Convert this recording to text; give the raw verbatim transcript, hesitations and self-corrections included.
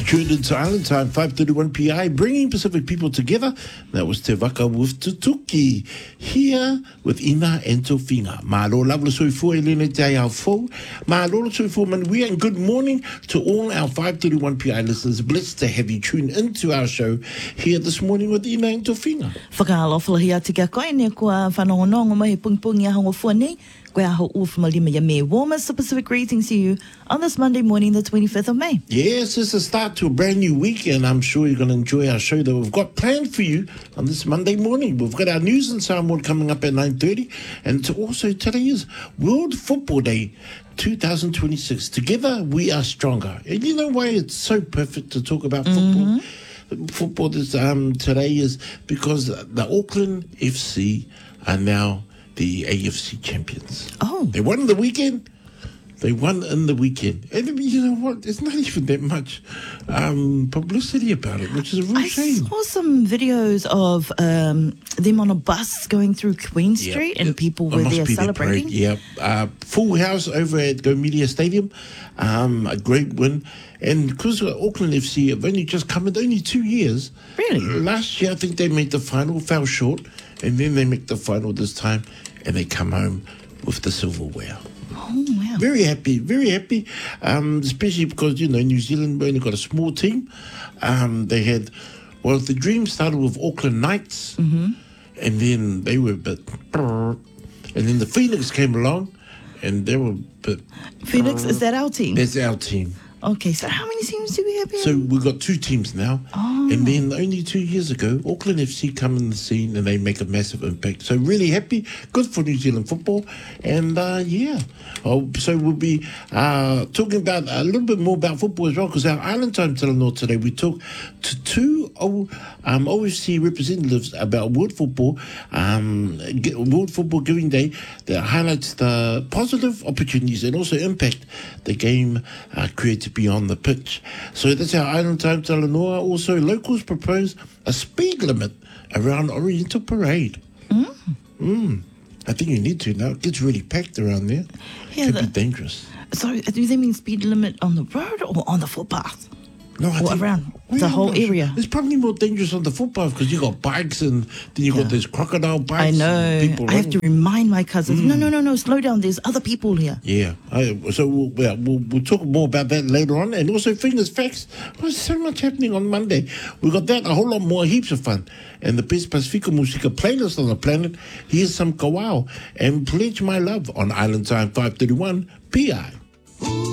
tuned into Island Time, five thirty-one P I, bringing Pacific people together. That was Te Waka with Tutuki, here with Ina and Tofinga. Mālo lavla soifua e lene te ai au fou. Mālo soifua manuia, and good morning to all our five thirty-one P I listeners. Blessed to have you tune into our show here this morning with Ina and Tofinga. Whakaalofa hi ati kia koe ne kua whanongonongo mai he pungpungi a hongo fua nei. Koe aho uwhamalima ya me. Warmest Pacific greetings to you on this Monday morning, the twenty-fifth of May. Yes, it's a start to a brand new week, and I'm sure you're going to enjoy our show that we've got planned for you on this Monday morning. We've got our news and Samoa coming up at nine thirty, and to also today is World Football Day twenty twenty-six. Together we are stronger. And you know why it's so perfect to talk about football? Mm-hmm. Football this, um, today is because the Auckland F C are now the A F C champions. Oh. They won the weekend. They won in the weekend. And you know what? There's not even that much um, publicity about it, which is a real I shame. I saw some videos of um, them on a bus going through Queen Yep. Street and Yep. people It were must there be their celebrating. parade. Yep. Uh, full house over at Go Media Stadium. Um, a great win. And because Auckland F C have only just come in only two years. Really? Last year, I think they made the final, fell short. And then they make the final this time. And they come home with the silverware. Oh, wow. Very happy, very happy, um, especially because, you know, New Zealand only got a small team. Um, they had, well, the dream started with Auckland Knights, mm-hmm. and then they were a bit, and then the Phoenix came along, and they were a bit. Phoenix, is that our team? That's our team. Okay, so how many teams do we have here? So we've got two teams now. Oh. And then only two years ago, Auckland F C come in the scene and they make a massive impact. So really happy, good for New Zealand football. And uh, yeah, oh, so we'll be uh, talking about a little bit more about football as well, because our Island Time Talanoa today, we talk to two o, um, O F C representatives about World Football, um, World Football Giving Day, that highlights the positive opportunities and also impact the game uh, creates beyond the pitch. So that's our Island Time Talanoa. Also, locals propose a speed limit around Oriental Parade. Mm. Mm. I think you need to now. It gets really packed around there. Yeah, Could the- be dangerous. So do they mean speed limit on the road or on the footpath? No, I Or think, around well, the I'm whole not sure. area? It's probably more dangerous on the footpath because you got bikes and then you Yeah. got those crocodile bikes. I and know. people I have to running. remind my cousins, no, no, no, no, slow down. There's other people here. Yeah, I, so we'll, yeah, we'll we'll talk more about that later on, and also fingers facts. There's so much happening on Monday. We got that, a whole lot more, heaps of fun, and the best Pacifica Musica playlist on the planet. Here's some kawau and Pledge My Love on Island Time five thirty-one P I.